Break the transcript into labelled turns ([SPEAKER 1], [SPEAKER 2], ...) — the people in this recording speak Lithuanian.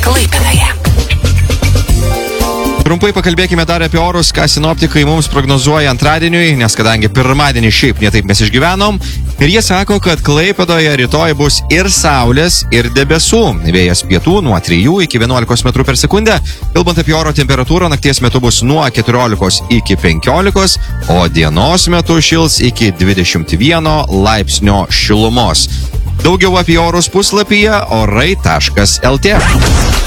[SPEAKER 1] Klaipėdoje.
[SPEAKER 2] Trumpai pakalbėkime dar apie orus, ką sinoptikai mums prognozuoja antradieniui, nes kadangi pirmadienį šiaip netaip mes išgyvenom. Ir jie sako, kad Klaipėdoje rytoj bus ir saulės, ir debesų. Vėjas pietų nuo 3 iki 11 metrų per sekundę. Kalbant apie oro temperatūrą, nakties metu bus nuo 14 iki 15, o dienos metu šils iki 21 laipsnio šilumos. Daugiau apie orus puslapyje orai.lt.